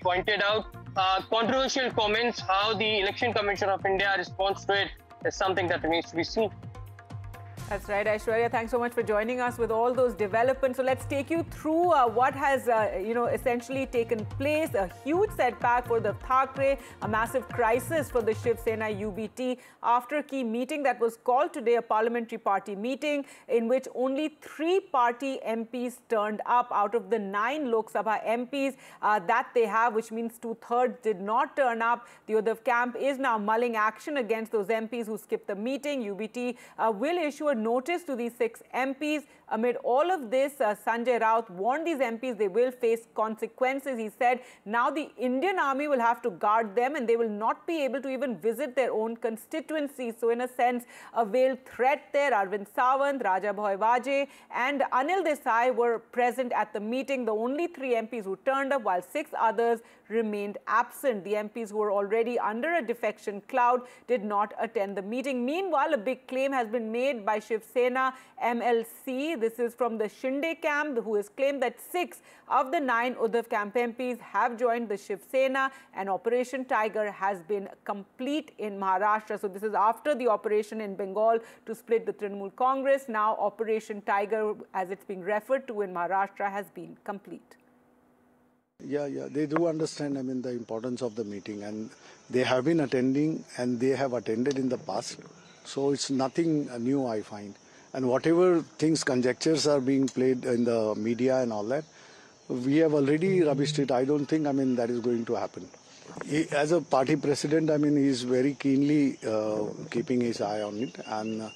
pointed out. Controversial comments, how the Election Commission of India responds to it is something that remains to be seen. That's right, Aishwarya. Thanks so much for joining us with all those developments. So let's take you through what has, essentially taken place. A huge setback for the Thackeray, a massive crisis for the Shiv Sena UBT after a key meeting that was called today, a parliamentary party meeting in which only 3 party MPs turned up out of the 9 Lok Sabha MPs that they have, which means 2/3 did not turn up. The Uddhav camp is now mulling action against those MPs who skipped the meeting. UBT will issue a notice to these 6 MPs. Amid all of this, Sanjay Raut warned these MPs they will face consequences. He said now the Indian Army will have to guard them and they will not be able to even visit their own constituencies. So in a sense, a veiled threat there. Arvind Sawant, Raja Bhoi Vaje and Anil Desai were present at the meeting. The only 3 MPs who turned up, while 6 others remained absent. The MPs who were already under a defection cloud did not attend the meeting. Meanwhile, a big claim has been made by Shiv Sena MLC. This is from the Shinde camp, who has claimed that 6 of the 9 Uddhav camp MPs have joined the Shiv Sena and Operation Tiger has been complete in Maharashtra. So this is after the operation in Bengal to split the Trinamool Congress. Now Operation Tiger, as it's being referred to in Maharashtra, has been complete. Yeah, they do understand, the importance of the meeting, and they have been attending and they have attended in the past. So it's nothing new, I find. And whatever things, conjectures are being played in the media and all that, we have already rubbished it. I don't think, that is going to happen. As a party president, he is very keenly keeping his eye on it, and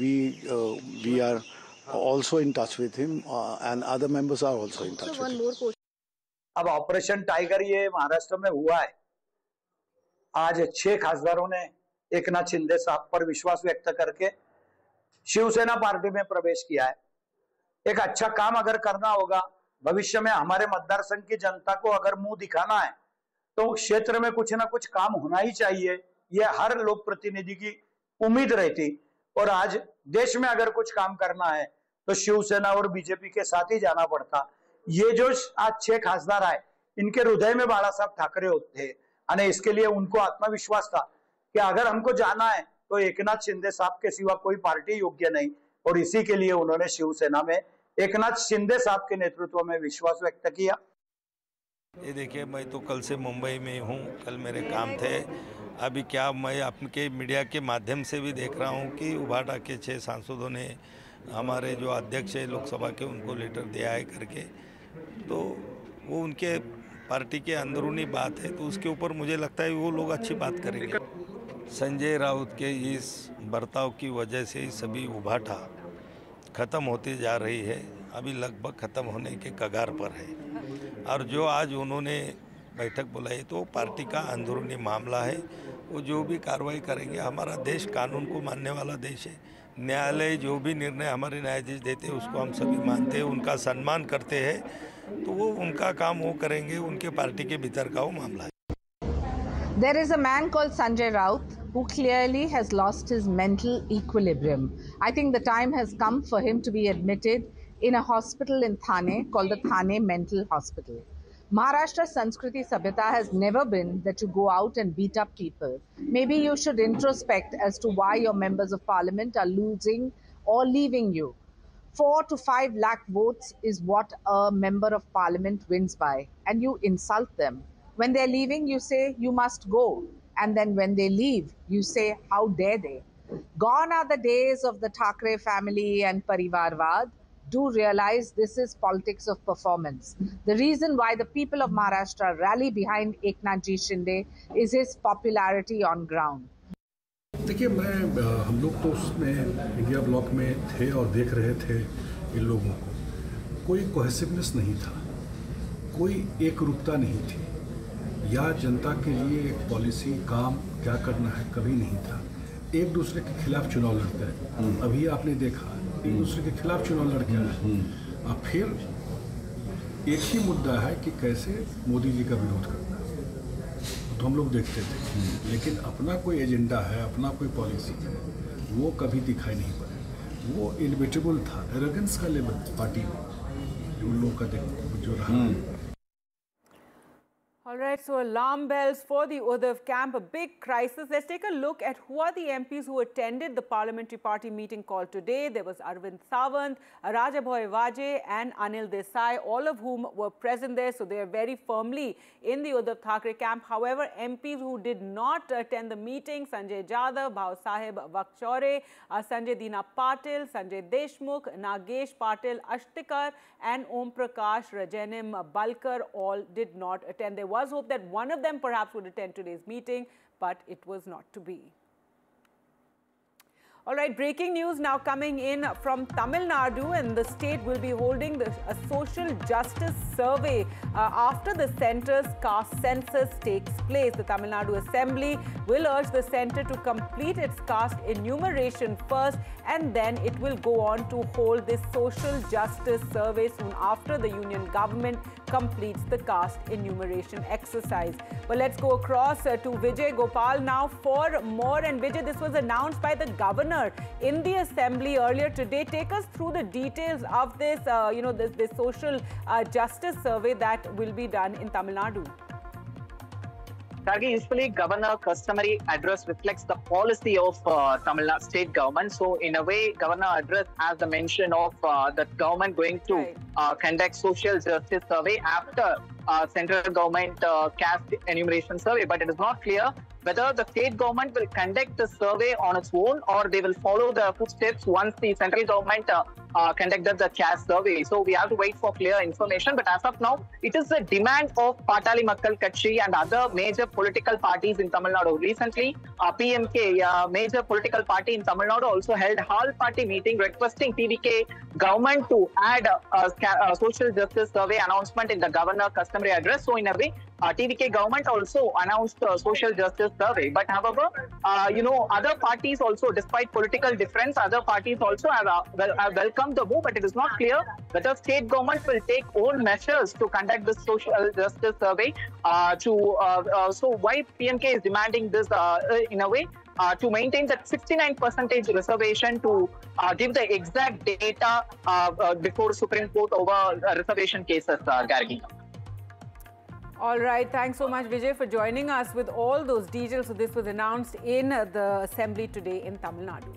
we are also in touch with him, and other members are also in touch with him. अब operation tiger ये महाराष्ट्र में हुआ है। आज 6 खासदारों ने एकनाथ शिंदे साहब पर विश्वास व्यक्त करके शिवसेना पार्टी में प्रवेश किया है। एक अच्छा काम अगर करना होगा, भविष्य में हमारे मतदार संघ की जनता को अगर मुंह दिखाना है तो क्षेत्र में कुछ ना कुछ काम होना ही चाहिए। ये हर लोक प्रतिनिधि की उम्मीद रहती, और आज देश में अगर कुछ काम करना है तो शिवसेना और बीजेपी के साथ ही जाना पड़ता। ये जो आज 6 खासदार आए, इनके हृदय में बाला साहब ठाकरे होते हैं, और इसके लिए उनको आत्मविश्वास था कि अगर हमको जाना है तो एकनाथ शिंदे साहब के सिवा कोई पार्टी योग्य नहीं, और इसी के लिए उन्होंने शिवसेना में एकनाथ शिंदे साहब के नेतृत्व में विश्वास व्यक्त किया। ये देखिए, मैं तो कल से मुंबई में हूँ, कल मेरे काम थे। अभी क्या मैं आपके मीडिया के माध्यम से भी देख रहा हूँ कि उभाटा के 6 सांसदों ने हमारे जो अध्यक्ष है लोकसभा के, उनको लेटर दिया है करके, तो वो उनके पार्टी के अंदरूनी बात है, तो उसके ऊपर मुझे लगता है वो लोग अच्छी बात करेंगे। संजय राउत के इस बर्ताव की वजह से सभी उभाटा ख़त्म होती जा रही है, अभी लगभग ख़त्म होने के कगार पर है। और जो आज उन्होंने बैठक बुलाई तो पार्टी का अंदरूनी मामला है, वो जो भी कार्रवाई करेंगे। हमारा देश कानून को मानने वाला देश है, न्यायालय जो भी निर्णय हमारे न्यायाधीश देते हैं उसको हम सभी मानते हैं, उनका सम्मान करते हैं, तो वो उनका काम वो करेंगे, उनके पार्टी के भीतर का वो मामला है। There is a man called Sanjay Raut who clearly has lost his mental equilibrium. I think the time has come for him to be admitted in a hospital in Thane called the Thane Mental Hospital. Maharashtra Sanskriti Sabhyata has never been that you go out and beat up people. Maybe you should introspect as to why your members of parliament are losing or leaving you. 4 to 5 lakh votes is what a member of parliament wins by, and you insult them. When they're leaving, you say you must go, and then when they leave, you say how dare they. Gone are the days of the Thackeray family and Parivarvad. Do realize this is politics of performance. The reason why the people of Maharashtra rally behind Eknath Ji Shinde is his popularity on ground. देखिए, हम लोग तो उसमें India block में थे और देख रहे थे इन लोगों को। कोई कोहेसिवनेस नहीं था, कोई एकरूपता नहीं थी, या जनता के लिए एक पॉलिसी काम क्या करना है कभी नहीं था। एक दूसरे के खिलाफ चुनाव लड़ते हैं। अभी आपने देखा एक दूसरे के खिलाफ चुनाव लड़के हैं। अब फिर एक ही मुद्दा है कि कैसे मोदी जी का विरोध करना, तो हम लोग देखते थे। लेकिन अपना कोई एजेंडा है, अपना कोई पॉलिसी है, वो कभी दिखाई नहीं पड़े। वो इनविटेबल था, एरोगेंस का लेवल पार्टी में उन लोगों का जो रहा। All All right, so alarm bells for the Uddhav camp, a big crisis. Let's take a look at who are the MPs who attended the parliamentary party meeting called today. There was Arvind Sawant, Rajabhoy Vaje and Anil Desai, all of whom were present there. So they are very firmly in the Uddhav Thackeray camp. However, MPs who did not attend the meeting, Sanjay Jadhav, Bhav Sahib Vakchore, Sanjay Dina Patil, Sanjay Deshmukh, Nagesh Patil Ashtikar and Om Prakash Rajanim Balkar all did not attend. There was hope that one of them perhaps would attend today's meeting, but it was not to be. All right, breaking news now coming in from Tamil Nadu, and the state will be holding a social justice survey after the centre's caste census takes place. The Tamil Nadu Assembly will urge the centre to complete its caste enumeration first, and then it will go on to hold this social justice survey soon after the union government completes the caste enumeration exercise. But let's go across to Vijay Gopal now for more. And Vijay, this was announced by the governor in the assembly earlier today. Take us through the details of this, this social justice survey that will be done in Tamil Nadu. Gargi, usually governor customary address reflects the policy of Tamil Nadu state government. So in a way, governor address has the mention of the government going to conduct social justice survey after central government caste enumeration survey. But it is not clear whether the state government will conduct the survey on its own or they will follow the footsteps once the central government conducted the caste survey. So we have to wait for clear information. But as of now, it is the demand of Patali Makkal Katchi and other major political parties in Tamil Nadu. Recently, PMK, major political party in Tamil Nadu, also held Hall Party meeting requesting TVK government to add a social justice survey announcement in the governor customary address. So in a way, TVK government also announced a social justice survey. But however, other parties also, despite political difference, other parties also have welcomed the move. But it is not clear whether state government will take own measures to conduct this social justice survey. So why PMK is demanding this in a way? To maintain that 69% reservation, to give the exact data before Supreme Court over reservation cases, Gargi. All right, thanks so much, Vijay, for joining us with all those details. So this was announced in the assembly today in Tamil Nadu.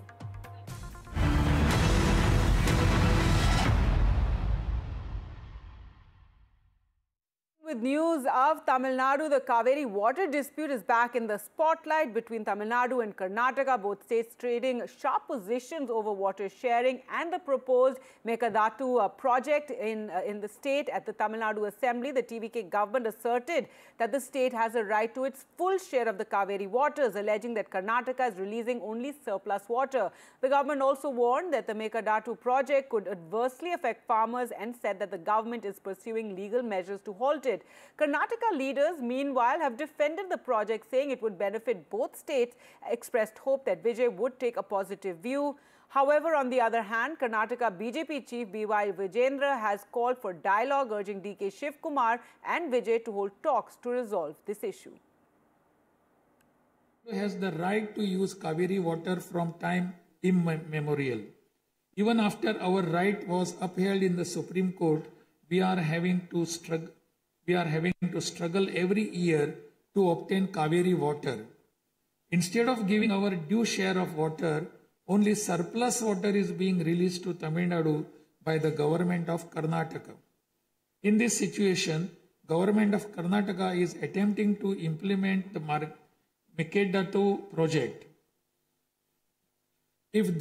With news of Tamil Nadu, the Kaveri water dispute is back in the spotlight between Tamil Nadu and Karnataka, both states trading sharp positions over water sharing and the proposed Mekadatu project in the state. At the Tamil Nadu Assembly, the TVK government asserted that the state has a right to its full share of the Kaveri waters, alleging that Karnataka is releasing only surplus water. The government also warned that the Mekadatu project could adversely affect farmers and said that the government is pursuing legal measures to halt it. Karnataka leaders, meanwhile, have defended the project, saying it would benefit both states, expressed hope that Vijay would take a positive view. However, on the other hand, Karnataka BJP chief B.Y. Vijendra has called for dialogue, urging D.K. Shivkumar and Vijay to hold talks to resolve this issue. Has the right to use Kaveri water from time immemorial. Even after our right was upheld in the Supreme Court, we are having to struggle every year to obtain Kaveri water. Instead of giving our due share of water, only surplus water is being released to Tamil Nadu by the government of Karnataka. In this situation, government of Karnataka is attempting to implement the Mekadatu project. If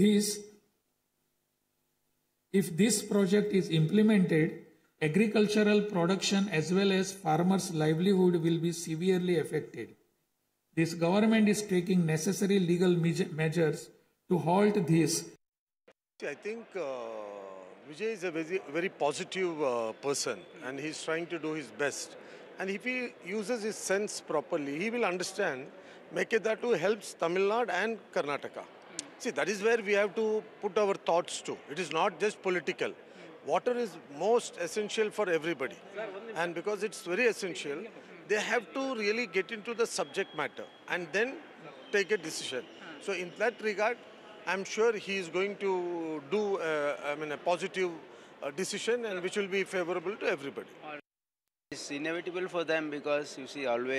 this project is implemented, agricultural production as well as farmers' livelihood will be severely affected. This government is taking necessary legal measures to halt this. I think Vijay is a very positive person, and he's trying to do his best. And if he uses his sense properly, he will understand Mekadatu helps Tamil Nadu and Karnataka. See, that is where we have to put our thoughts to. It is not just political. Water is most essential for everybody. And because it's very essential, they have to really get into the subject matter and then take a decision. So in that regard, I'm sure he is going to do a positive decision, and which will be favorable to everybody. is inevitable for them because you see always